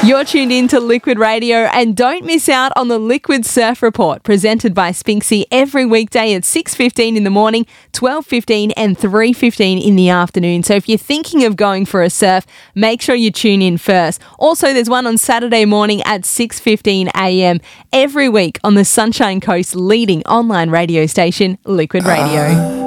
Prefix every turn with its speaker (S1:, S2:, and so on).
S1: You're tuned in to Liquid Radio, and don't miss out on the Liquid Surf Report presented by Spinksy every weekday at 6:15 in the morning, 12:15 and 3:15 in the afternoon. So if you're thinking of going for a surf, make sure you tune in first. Also, there's one on Saturday morning at 6:15 a.m. every week on the Sunshine Coast's leading online radio station, Liquid Radio.